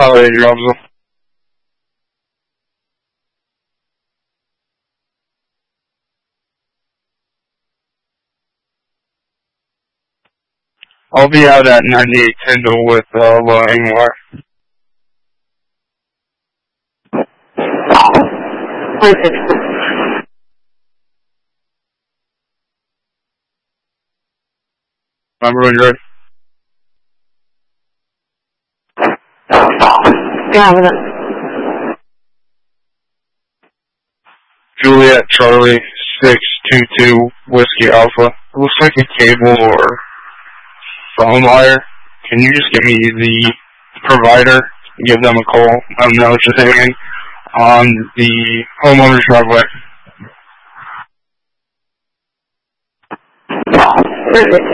Holiday Robson. I'll be out at 98 Tyndall with Laura Ingvar. Remember when you're ready? Yeah, with it. Juliet Charlie 622 Whiskey Alpha. It looks like a cable or phone wire. Can you just give me the provider, give them a call, let them know it's just hanging on the homeowner's driveway.